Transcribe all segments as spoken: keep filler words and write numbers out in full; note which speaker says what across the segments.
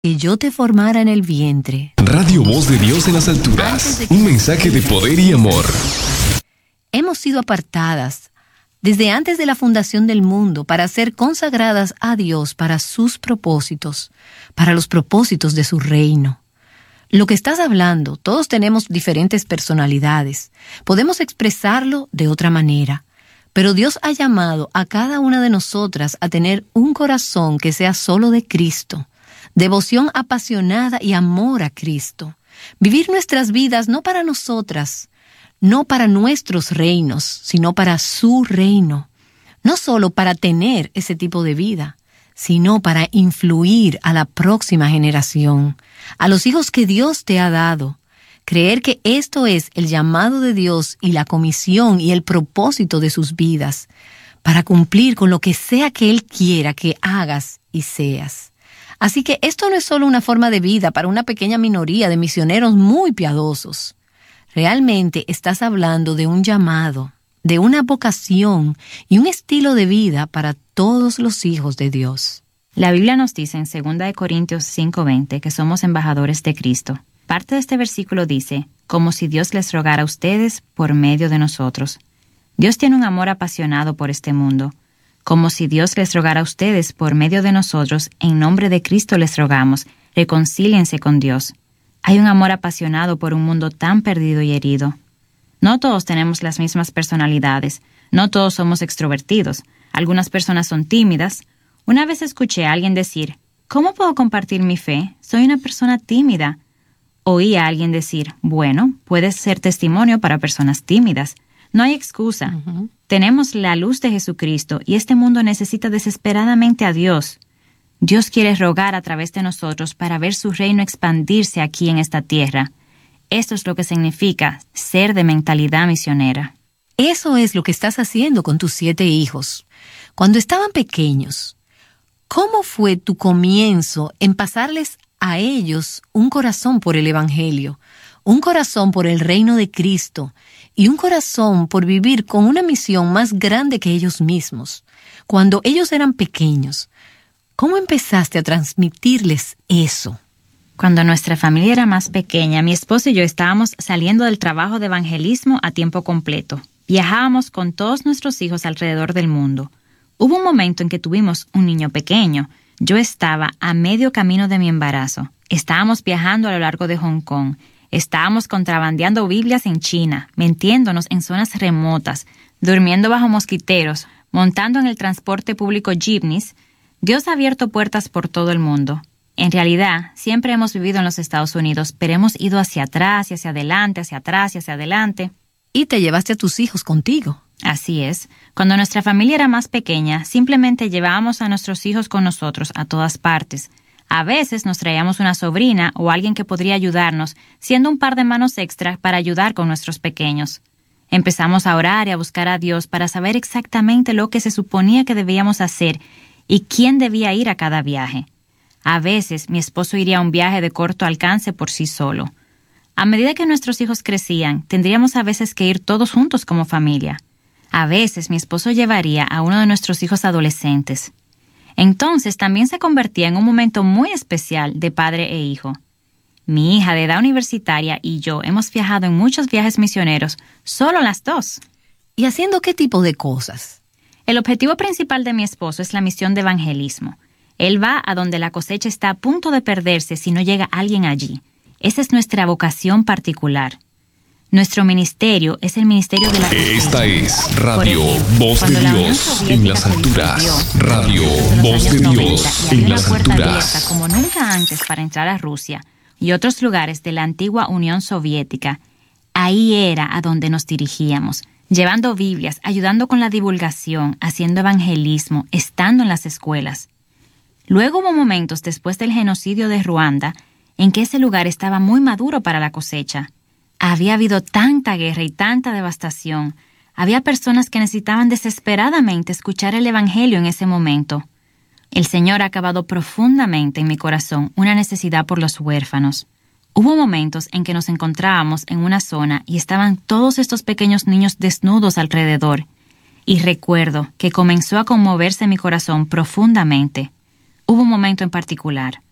Speaker 1: Que yo te formara en el vientre.
Speaker 2: Radio Voz de Dios en las alturas. Un mensaje de poder y amor.
Speaker 1: Hemos sido apartadas desde antes de la fundación del mundo para ser consagradas a Dios para sus propósitos, para los propósitos de su reino. Lo que estás hablando, todos tenemos diferentes personalidades. Podemos expresarlo de otra manera. Pero Dios ha llamado a cada una de nosotras a tener un corazón que sea solo de Cristo. Devoción apasionada y amor a Cristo. Vivir nuestras vidas no para nosotras, no para nuestros reinos, sino para su reino. No solo para tener ese tipo de vida, sino para influir a la próxima generación, a los hijos que Dios te ha dado. Creer que esto es el llamado de Dios y la comisión y el propósito de sus vidas, para cumplir con lo que sea que Él quiera que hagas y seas. Así que esto no es solo una forma de vida para una pequeña minoría de misioneros muy piadosos. Realmente estás hablando de un llamado, de una vocación y un estilo de vida para todos los hijos de Dios.
Speaker 3: La Biblia nos dice en segunda de Corintios cinco veinte que somos embajadores de Cristo. Parte de este versículo dice, como si Dios les rogara a ustedes por medio de nosotros. Dios tiene un amor apasionado por este mundo. Como si Dios les rogara a ustedes por medio de nosotros, en nombre de Cristo les rogamos, reconcíliense con Dios. Hay un amor apasionado por un mundo tan perdido y herido. No todos tenemos las mismas personalidades, no todos somos extrovertidos, algunas personas son tímidas. Una vez escuché a alguien decir, ¿cómo puedo compartir mi fe? Soy una persona tímida. Oí a alguien decir, bueno, puedes ser testimonio para personas tímidas. No hay excusa. Uh-huh. Tenemos la luz de Jesucristo y este mundo necesita desesperadamente a Dios. Dios quiere rogar a través de nosotros para ver su reino expandirse aquí en esta tierra. Esto es lo que significa ser de mentalidad misionera.
Speaker 1: Eso es lo que estás haciendo con tus siete hijos. Cuando estaban pequeños, ¿cómo fue tu comienzo en pasarles a ellos un corazón por el Evangelio, un corazón por el reino de Cristo y un corazón por vivir con una misión más grande que ellos mismos? Cuando ellos eran pequeños, ¿cómo empezaste a transmitirles eso?
Speaker 3: Cuando nuestra familia era más pequeña, mi esposo y yo estábamos saliendo del trabajo de evangelismo a tiempo completo. Viajábamos con todos nuestros hijos alrededor del mundo. Hubo un momento en que tuvimos un niño pequeño. Yo estaba a medio camino de mi embarazo. Estábamos viajando a lo largo de Hong Kong. Estábamos contrabandeando Biblias en China, metiéndonos en zonas remotas, durmiendo bajo mosquiteros, montando en el transporte público jeepneys. Dios ha abierto puertas por todo el mundo. En realidad, siempre hemos vivido en los Estados Unidos, pero hemos ido hacia atrás y hacia adelante, hacia atrás y hacia adelante.
Speaker 1: Y te llevaste a tus hijos contigo.
Speaker 3: Así es. Cuando nuestra familia era más pequeña, simplemente llevábamos a nuestros hijos con nosotros a todas partes. A veces nos traíamos una sobrina o alguien que podría ayudarnos, siendo un par de manos extra para ayudar con nuestros pequeños. Empezamos a orar y a buscar a Dios para saber exactamente lo que se suponía que debíamos hacer y quién debía ir a cada viaje. A veces mi esposo iría a un viaje de corto alcance por sí solo. A medida que nuestros hijos crecían, tendríamos a veces que ir todos juntos como familia. A veces mi esposo llevaría a uno de nuestros hijos adolescentes. Entonces también se convertía en un momento muy especial de padre e hijo. Mi hija de edad universitaria y yo hemos viajado en muchos viajes misioneros, solo las dos.
Speaker 1: ¿Y haciendo qué tipo de cosas?
Speaker 3: El objetivo principal de mi esposo es la misión de evangelismo. Él va a donde la cosecha está a punto de perderse si no llega alguien allí. Esa es nuestra vocación particular. Nuestro ministerio es el ministerio de la cosecha.
Speaker 2: Esta es Radio Voz de Dios en las alturas. Radio Voz de Dios en las alturas.
Speaker 3: Como nunca antes para entrar a Rusia y otros lugares de la antigua Unión Soviética. Ahí era a donde nos dirigíamos, llevando Biblias, ayudando con la divulgación, haciendo evangelismo, estando en las escuelas. Luego hubo momentos después del genocidio de Ruanda en que ese lugar estaba muy maduro para la cosecha. Había habido tanta guerra y tanta devastación. Había personas que necesitaban desesperadamente escuchar el Evangelio en ese momento. El Señor ha acabado profundamente en mi corazón una necesidad por los huérfanos. Hubo momentos en que nos encontrábamos en una zona y estaban todos estos pequeños niños desnudos alrededor. Y recuerdo que comenzó a conmoverse mi corazón profundamente. Hubo un momento en particular.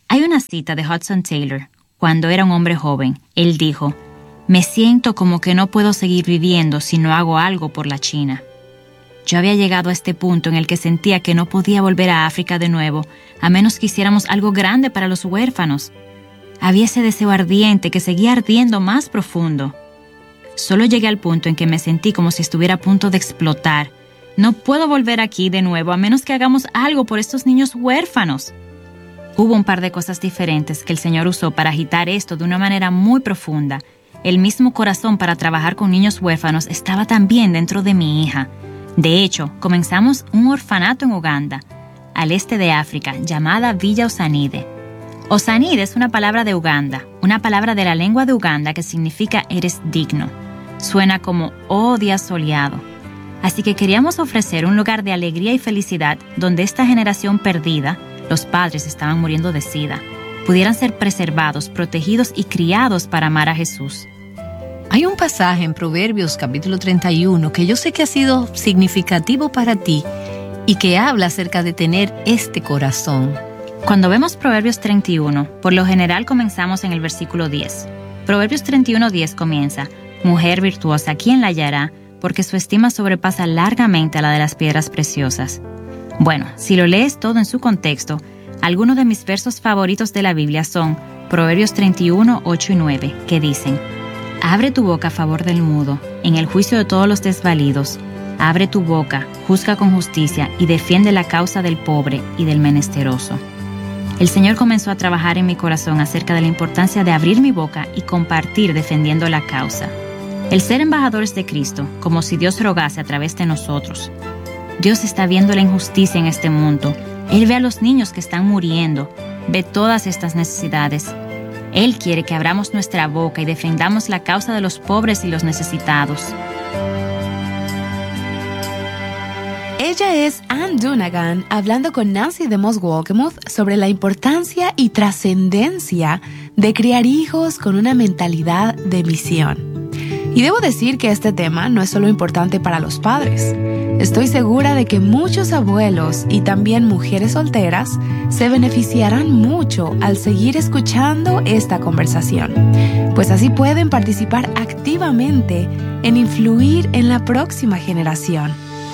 Speaker 3: Hay una cita de Hudson Taylor. Cuando era un hombre joven, él dijo: «Me siento como que no puedo seguir viviendo si no hago algo por la China». Yo había llegado a este punto en el que sentía que no podía volver a África de nuevo, a menos que hiciéramos algo grande para los huérfanos. Había ese deseo ardiente que seguía ardiendo más profundo. Solo llegué al punto en que me sentí como si estuviera a punto de explotar. No puedo volver aquí de nuevo a menos que hagamos algo por estos niños huérfanos. Hubo un par de cosas diferentes que el Señor usó para agitar esto de una manera muy profunda. El mismo corazón para trabajar con niños huérfanos estaba también dentro de mi hija. De hecho, comenzamos un orfanato en Uganda, al este de África, llamada Villa Osanide. Osanide es una palabra de Uganda, una palabra de la lengua de Uganda que significa eres digno. Suena como oh día soleado. Así que queríamos ofrecer un lugar de alegría y felicidad donde esta generación perdida, los padres estaban muriendo de sida, pudieran ser preservados, protegidos y criados para amar a Jesús.
Speaker 1: Hay un pasaje en Proverbios capítulo treinta y uno que yo sé que ha sido significativo para ti y que habla acerca de tener este corazón.
Speaker 3: Cuando vemos Proverbios treinta y uno, por lo general comenzamos en el versículo diez. Proverbios treinta y uno diez comienza: «Mujer virtuosa, ¿quién la hallará? Porque su estima sobrepasa largamente a la de las piedras preciosas». Bueno, si lo lees todo en su contexto, algunos de mis versos favoritos de la Biblia son Proverbios treinta y uno, ocho y nueve, que dicen: «Abre tu boca a favor del mudo, en el juicio de todos los desvalidos. Abre tu boca, juzga con justicia y defiende la causa del pobre y del menesteroso». El Señor comenzó a trabajar en mi corazón acerca de la importancia de abrir mi boca y compartir defendiendo la causa. El ser embajadores de Cristo, como si Dios rogase a través de nosotros. Dios está viendo la injusticia en este mundo. Él ve a los niños que están muriendo, ve todas estas necesidades. Él quiere que abramos nuestra boca y defendamos la causa de los pobres y los necesitados.
Speaker 4: Ella es Ann Dunagan hablando con Nancy DeMoss Wolgemuth sobre la importancia y trascendencia de criar hijos con una mentalidad de misión. Y debo decir que este tema no es solo importante para los padres. Estoy segura de que muchos abuelos y también mujeres solteras se beneficiarán mucho al seguir escuchando esta conversación, pues así pueden participar activamente en influir en la próxima generación.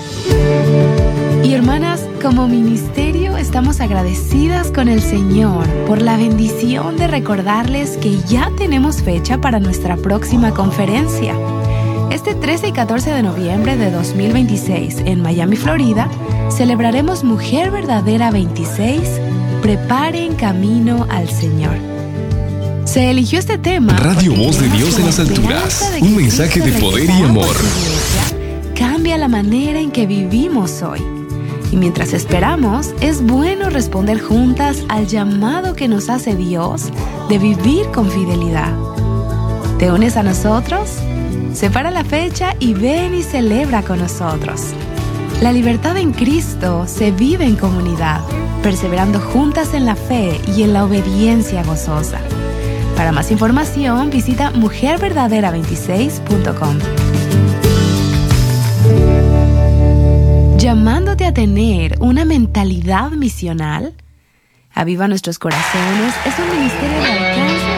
Speaker 4: Y hermanas, como ministerio estamos agradecidas con el Señor por la bendición de recordarles que ya tenemos fecha para nuestra próxima conferencia. Este trece y catorce de noviembre de dos mil veintiséis en Miami, Florida, celebraremos Mujer Verdadera veintiséis, Preparen camino al Señor. Se eligió este tema.
Speaker 2: Radio Voz de Dios en las alturas. Un mensaje de poder y amor.
Speaker 4: Cambia la manera en que vivimos hoy. Y mientras esperamos, es bueno responder juntas al llamado que nos hace Dios de vivir con fidelidad. ¿Te unes a nosotros? Separa la fecha y ven y celebra con nosotros. La libertad en Cristo se vive en comunidad, perseverando juntas en la fe y en la obediencia gozosa. Para más información, visita mujer verdadera veintiséis punto com. Llamándote a tener una mentalidad misional, Aviva Nuestros Corazones es un ministerio de alcance